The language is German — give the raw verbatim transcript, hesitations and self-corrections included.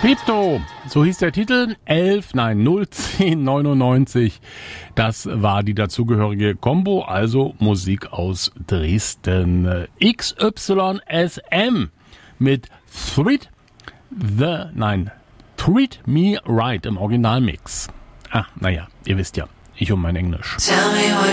Pepto, so hieß der Titel, elf, nein, null zehn neunundneunzig. Das war die dazugehörige Combo, also Musik aus Dresden. X Y S M mit Treat the, nein, Treat Me Right im Originalmix. Ah, naja, ihr wisst ja, ich um mein Englisch. Tell me what